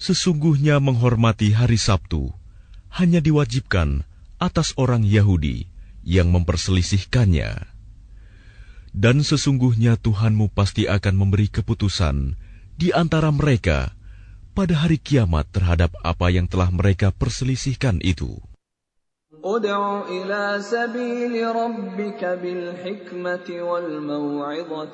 Sesungguhnya menghormati hari Sabtu hanya diwajibkan atas orang Yahudi yang memperselisihkannya. Dan sesungguhnya Tuhanmu pasti akan memberi keputusan di antara mereka pada hari kiamat terhadap apa yang telah mereka perselisihkan itu. Ud'u ila sabili rabbika bil hikmati wal maw'izati